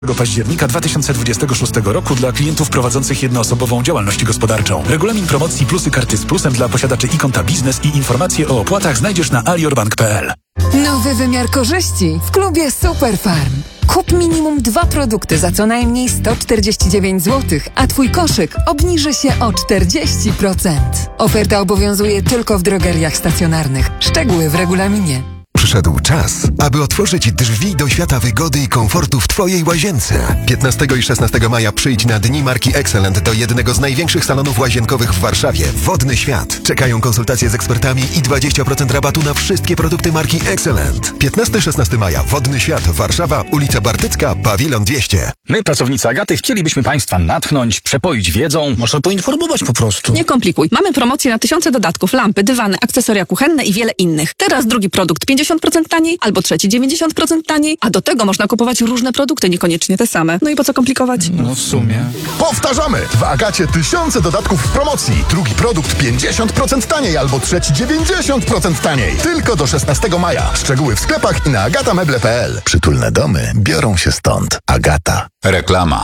października 2026 roku dla klientów prowadzących jednoosobową działalność gospodarczą. Regulamin promocji Plusy karty z plusem dla posiadaczy e-konta biznes i informacje o opłatach znajdziesz na aliorbank.pl. Nowy wymiar korzyści w klubie Superfarm. Kup minimum 2 produkty za co najmniej 149 zł, a Twój koszyk obniży się o 40%. Oferta obowiązuje tylko w drogeriach stacjonarnych. Szczegóły w regulaminie. Przyszedł czas, aby otworzyć drzwi do świata wygody i komfortu w Twojej łazience. 15 i 16 maja przyjdź na Dni Marki Excellent do jednego z największych salonów łazienkowych w Warszawie. Wodny Świat. Czekają konsultacje z ekspertami i 20% rabatu na wszystkie produkty marki Excellent. 15-16 maja. Wodny Świat. Warszawa, ulica Bartycka, Pawilon 200. My, pracownicy Agaty, chcielibyśmy Państwa natchnąć, przepoić wiedzą. Może poinformować po prostu. Nie komplikuj. Mamy promocję na tysiące dodatków, lampy, dywany, akcesoria kuchenne i wiele innych. Teraz drugi produkt 50% taniej, albo trzeci 90% taniej, a do tego można kupować różne produkty, niekoniecznie te same. No i po co komplikować? No w sumie. Powtarzamy! W Agacie tysiące dodatków w promocji. Drugi produkt 50% taniej, albo trzeci 90% taniej. Tylko do 16 maja. Szczegóły w sklepach i na agatameble.pl. Przytulne domy biorą się stąd. Agata. Reklama.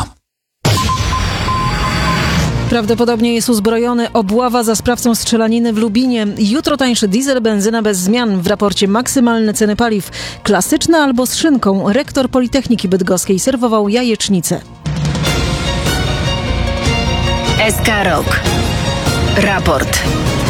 Prawdopodobnie jest uzbrojony. Obława za sprawcą strzelaniny w Lubinie. Jutro tańszy diesel, benzyna bez zmian. W raporcie maksymalne ceny paliw. Klasyczna albo z szynką. Rektor Politechniki Bydgoskiej serwował jajecznicę. SK Rok. Raport.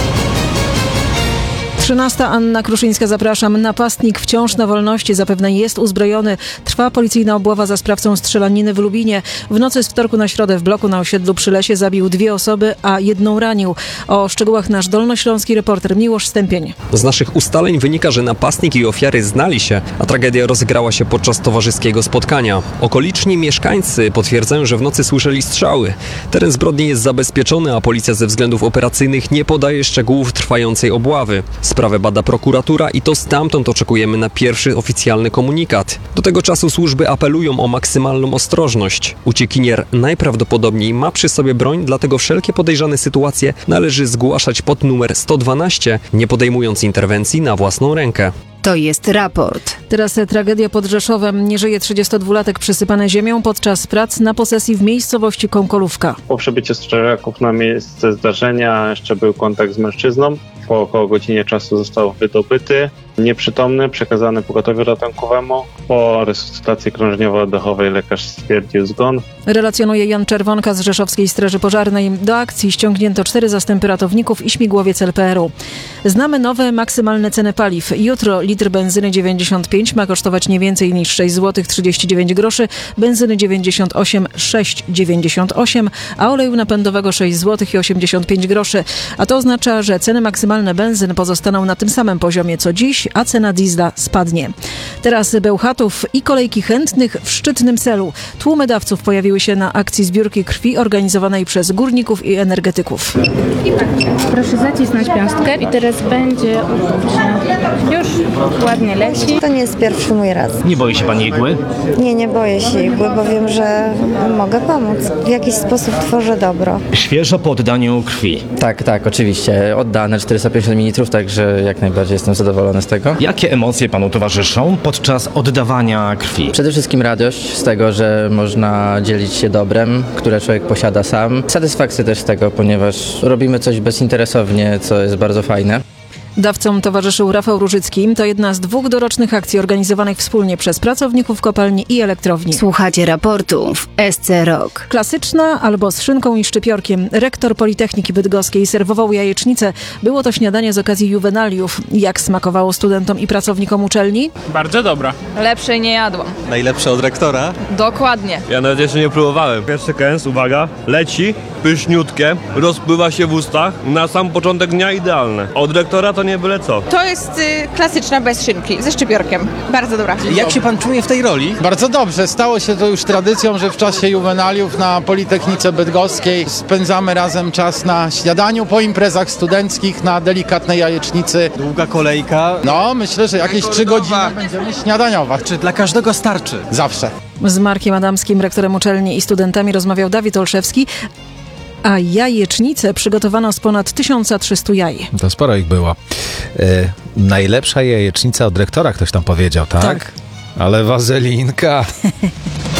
13. Anna Kruszyńska, zapraszam. Napastnik wciąż na wolności, zapewne jest uzbrojony. Trwa policyjna obława za sprawcą strzelaniny w Lubinie. W nocy z wtorku na środę w bloku na osiedlu przy Lesie zabił 2 osoby, a 1 ranił. O szczegółach nasz dolnośląski reporter Miłosz Stępień. Z naszych ustaleń wynika, że napastnik i ofiary znali się, a tragedia rozegrała się podczas towarzyskiego spotkania. Okoliczni mieszkańcy potwierdzają, że w nocy słyszeli strzały. Teren zbrodni jest zabezpieczony, a policja ze względów operacyjnych nie podaje szczegółów trwającej obławy. Sprawę bada prokuratura i to stamtąd oczekujemy na pierwszy oficjalny komunikat. Do tego czasu służby apelują o maksymalną ostrożność. Uciekinier najprawdopodobniej ma przy sobie broń, dlatego wszelkie podejrzane sytuacje należy zgłaszać pod numer 112, nie podejmując interwencji na własną rękę. To jest raport. Teraz tragedia pod Rzeszowem. Nie żyje 32-latek przysypany ziemią podczas prac na posesji w miejscowości Kąkolówka. Po przybyciu strażaków na miejsce zdarzenia jeszcze był kontakt z mężczyzną. Po około godzinie czasu został wydobyty, nieprzytomny, przekazany pogotowiu ratunkowemu. Po resuscytacji krążniowo-oddechowej lekarz stwierdził zgon. Relacjonuje Jan Czerwonka z Rzeszowskiej Straży Pożarnej. Do akcji ściągnięto 4 zastępy ratowników i śmigłowiec LPR-u. Znamy nowe maksymalne ceny paliw. Jutro litr benzyny 95 ma kosztować nie więcej niż 6 zł 39 groszy, benzyny 98 6,98, a oleju napędowego 6 zł i 85 groszy. A to oznacza, że ceny maksymalne benzyn pozostaną na tym samym poziomie co dziś, a cena diesla spadnie. Teraz Bełchatów i kolejki chętnych w szczytnym celu. Tłumy dawców pojawiły się na akcji zbiórki krwi organizowanej przez górników i energetyków. Proszę zacisnąć piąstkę i teraz będzie już ładnie leci. To nie jest pierwszy mój raz. Nie boi się pani igły? Nie boję się igły, bo wiem, że mogę pomóc. W jakiś sposób tworzę dobro. Świeżo po oddaniu krwi. Tak, oczywiście. Oddane 450 ml, także jak najbardziej jestem zadowolony z tego. Jakie emocje panu towarzyszą podczas oddawania krwi? Przede wszystkim radość z tego, że można dzielić się dobrem, które człowiek posiada sam. Satysfakcja też z tego, ponieważ robimy coś bezinteresownie, co jest bardzo fajne. Dawcom towarzyszył Rafał Różycki. To jedna z 2 dorocznych akcji organizowanych wspólnie przez pracowników kopalni i elektrowni. Słuchacie raportu w SC Rok. Klasyczna albo z szynką i szczypiorkiem. Rektor Politechniki Bydgoskiej serwował jajecznicę. Było to śniadanie z okazji juwenaliów. Jak smakowało studentom i pracownikom uczelni? Bardzo dobra. Lepszej nie jadłam. Najlepsze od rektora? Dokładnie. Ja nawet jeszcze nie próbowałem. Pierwszy kęs, uwaga, leci, pyszniutkie, rozpływa się w ustach. Na sam początek dnia idealne. Od rektora to nie byle co. To jest klasyczna bez szynki, ze szczypiorkiem. Bardzo dobra. Jak się pan czuje w tej roli? Bardzo dobrze. Stało się to już tradycją, że w czasie juwenaliów na Politechnice Bydgoskiej spędzamy razem czas na śniadaniu, po imprezach studenckich, na delikatnej jajecznicy. Długa kolejka. No, myślę, że jakieś 3 godziny będziemy śniadaniować. Czy dla każdego starczy? Zawsze. Z Markiem Adamskim, rektorem uczelni i studentami rozmawiał Dawid Olszewski. A jajecznicę przygotowano z ponad 1300 jaj. To sporo ich było. Najlepsza jajecznica od rektora, ktoś tam powiedział, tak? Tak. Ale wazelinka.